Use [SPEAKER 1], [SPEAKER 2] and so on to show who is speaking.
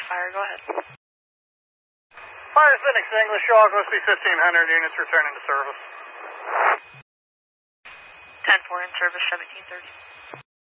[SPEAKER 1] Fire, go ahead.
[SPEAKER 2] Fire is extinguished, Chicago C 1500 units returning to service.
[SPEAKER 1] 10-4 in service, 1730.